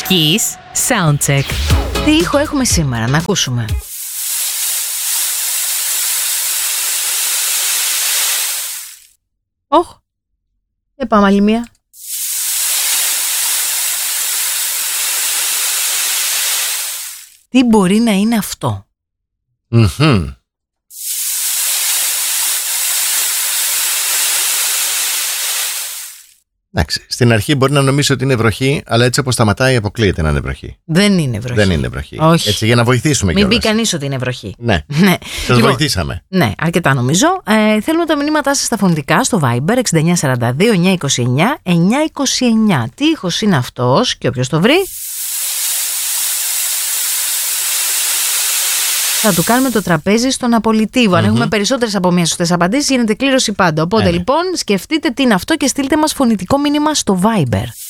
Kiss Soundcheck. Τι ήχο έχουμε σήμερα, να ακούσουμε. Όχ, πάμε άλλη μία. Τι μπορεί να είναι αυτό? Εντάξει, στην αρχή μπορεί να νομίσει ότι είναι βροχή, αλλά έτσι όπως σταματάει αποκλείεται να είναι βροχή. Δεν είναι βροχή. Δεν είναι βροχή. Όχι. Έτσι, για να βοηθήσουμε κιόλας. Μην πει κανείς ότι είναι βροχή. Ναι. Ναι. Σας βοηθήσαμε. Ναι, αρκετά νομίζω. Θέλουμε τα μηνύματά σας στα φωνητικά στο Viber 6942 929 929. Τι ήχος είναι αυτός και όποιος το βρει, θα του κάνουμε το τραπέζι στον Απολυτίβο. Αν έχουμε περισσότερες από μία σωστές απαντήσεις, γίνεται κλήρωση πάντα. Οπότε λοιπόν, σκεφτείτε τι είναι αυτό και στείλτε μας φωνητικό μήνυμα στο Viber.